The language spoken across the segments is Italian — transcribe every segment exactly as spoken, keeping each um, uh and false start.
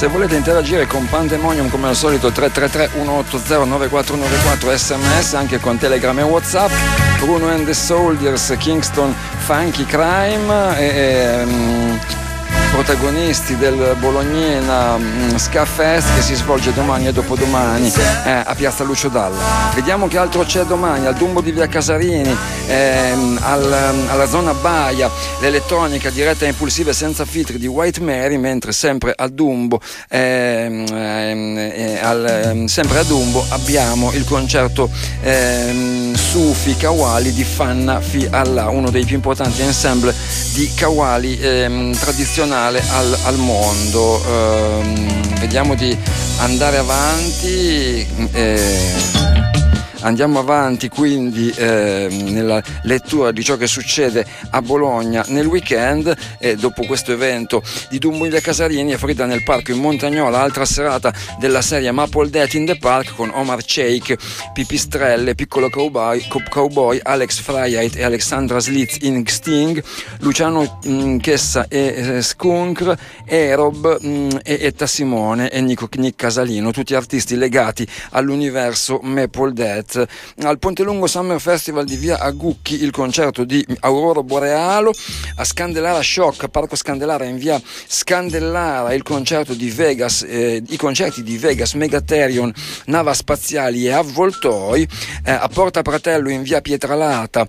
Se volete interagire con Pandemonium come al solito tre tre tre uno otto zero nove quattro nove quattro sms, anche con Telegram e WhatsApp. Bruno and the Soldiers, Kingston Funky Crime e, e um, protagonisti del Bolognina um, Ska Fest che si svolge domani e dopodomani eh, a Piazza Lucio Dalla. Vediamo che altro c'è domani al Dumbo di Via Casarini, ehm, al, alla zona Baia, l'elettronica diretta e impulsiva senza filtri di White Mary, mentre sempre al Dumbo ehm, ehm, al, ehm, sempre a Dumbo abbiamo il concerto ehm, Sufi Kawali di Fanna Fi Allah, uno dei più importanti ensemble di Kawali ehm, tradizionale al, al mondo. Ehm, vediamo di andare avanti. Eh, Andiamo avanti quindi eh, nella lettura di ciò che succede a Bologna nel weekend, e dopo questo evento di Dumbo in Via Casarini e Frida nel Parco in Montagnola, altra serata della serie Maple Death in the Park con Omar Sheikh, Pipistrelle, Piccolo Cowboy, Cowboy, Alex Freiheit e Alexandra Slitz in Sting, Luciano mh, Chessa e eh, Skunkr, Erob mh, e Etta Simone e Nico, Nick Casalino, tutti artisti legati all'universo Maple Death. Al Ponte Lungo Summer Festival di Via Agucchi il concerto di Aurora Borealo, a Scandellara Shock, Parco Scandellara in Via Scandellara il concerto di Vegas, eh, i concerti di Vegas, Megatherion, Nava Spaziali e Avvoltoi, eh, a Porta Pratello in Via Pietralata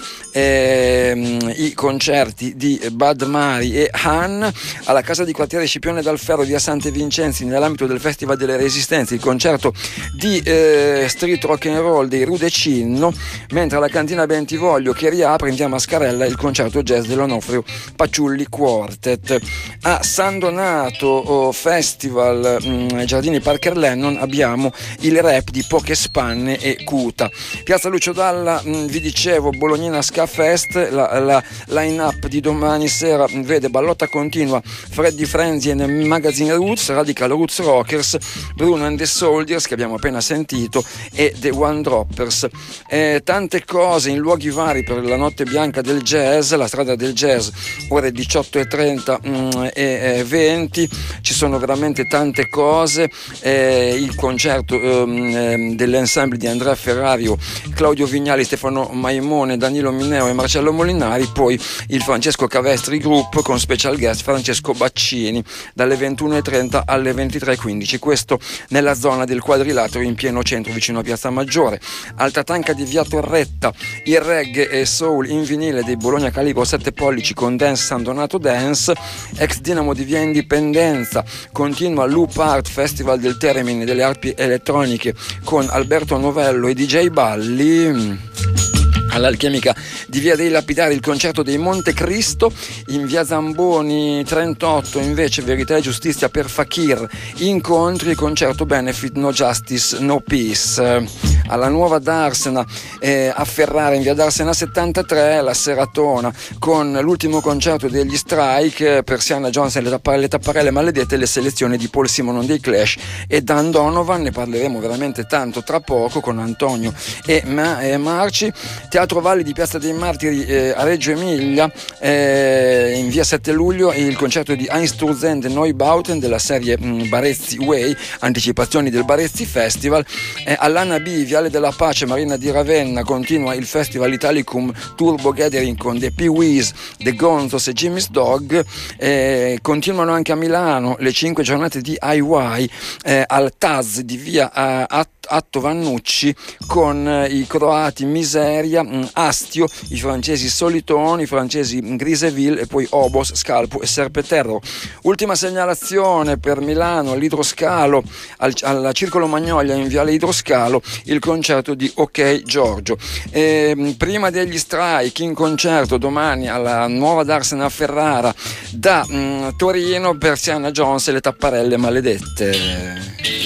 eh, i concerti di Bad Mari e Han, alla Casa di Quartiere Scipione Dal Ferro Via Sante Vincenzi nell'ambito del Festival delle Resistenze il concerto di eh, Street Rock and Roll dei Rudecinno, mentre alla Cantina Bentivoglio che riapre in Via Mascarella il concerto jazz dell'Onofrio Paciulli Quartet. A San Donato oh, Festival mh, Giardini Parker Lennon abbiamo il rap di Poche Spanne e Cuta. Piazza Lucio Dalla, mh, vi dicevo, Bolognina Ska Fest, la, la line-up di domani sera vede ballotta continua Freddy Frenzy e Magazine Roots, Radical Roots Rockers, Bruno and the Soldiers che abbiamo appena sentito e The One Droppers. Eh, tante cose in luoghi vari per la notte bianca del jazz, la strada del jazz, ore diciotto e trenta mm, e venti, ci sono veramente tante cose, eh, il concerto ehm, dell'ensemble di Andrea Ferrario, Claudio Vignali, Stefano Maimone, Danilo Mineo e Marcello Molinari, poi il Francesco Cavestri Group con special guest Francesco Baccini dalle ventuno e trenta alle ventitré e quindici, questo nella zona del Quadrilatero in pieno centro vicino a Piazza Maggiore. Alta Tanca di Via Torretta, il reggae e soul in vinile dei Bologna Calibro sette pollici con Dance San Donato Dance. Ex Dinamo di Via Indipendenza continua Loop Art Festival del Termine delle arti elettroniche con Alberto Novello e D J Balli. All'Alchemica di Via dei Lapidari il concerto dei Monte Cristo, in Via Zamboni trentotto invece Verità e Giustizia per Fakir, incontri, concerto benefit No Justice No Peace. Alla Nuova Darsena eh, a Ferrara in Via Darsena settantatré la seratona con l'ultimo concerto degli Strike, Persiana Johnson, le, tapp- le tapparelle maledette e le selezioni di Paul Simonon dei Clash e Dan Donovan. Ne parleremo veramente tanto tra poco con Antonio e, Ma- e Marci. Teatro Valli di Piazza dei Martiri eh, a Reggio Emilia eh, in Via sette luglio il concerto di Einstürzende Neubauten della serie mh, Barezzi Way, anticipazioni del Barezzi Festival. eh, all'Anna B Viale della Pace Marina di Ravenna continua il Festival Italicum Turbo Gathering con The Pee-wees, The Gonzos e Jimmy's Dog. eh, continuano anche a Milano le cinque giornate di I Y eh, al Taz di Via uh, Atto Vannucci con eh, i croati Miseria, mh, Astio, i francesi Solitoni, i francesi Griseville e poi Obos, Scalpo e Serpeterro. Ultima segnalazione per Milano, all'Idroscalo, al, al Circolo Magnolia in Viale Idroscalo, il concerto di Ok Giorgio. E, prima degli Strike in concerto domani alla Nuova Darsena a Ferrara da mh, Torino, Persiana Jones e le tapparelle maledette.